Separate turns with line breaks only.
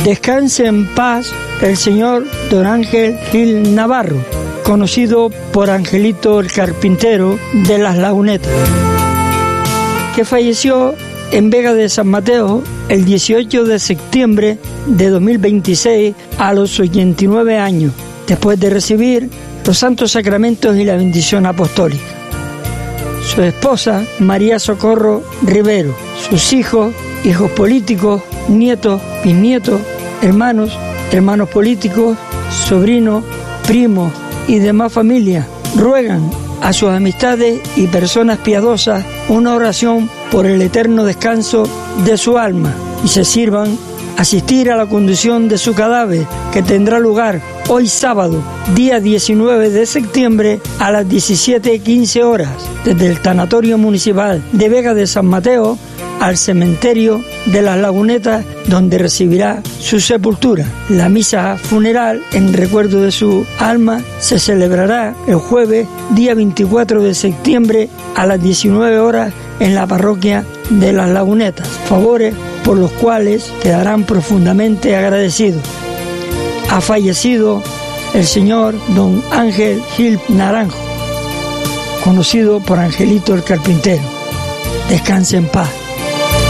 Descanse en paz el señor don Ángel Gil Navarro, conocido por Angelito el Carpintero de Las Lagunetas, que falleció en Vega de San Mateo el 18 de septiembre de 2026 a los 89 años, después de recibir los santos sacramentos y la bendición apostólica. Su esposa, María Socorro Rivero, sus hijos políticos, nietos, bisnietos, hermanos políticos, sobrinos, primos y demás familias ruegan a sus amistades y personas piadosas una oración por el eterno descanso de su alma y se sirvan asistir a la conducción de su cadáver, que tendrá lugar hoy sábado, día 19 de septiembre a las 17:15 horas, desde el Tanatorio Municipal de Vega de San Mateo al cementerio de Las Lagunetas, donde recibirá su sepultura. La misa funeral en recuerdo de su alma se celebrará el jueves, día 24 de septiembre a las 19 horas en la parroquia de Las Lagunetas, favores por los cuales quedarán profundamente agradecidos. Ha fallecido el señor don Ángel Gil Naranjo, conocido por Angelito el Carpintero. Descanse en paz.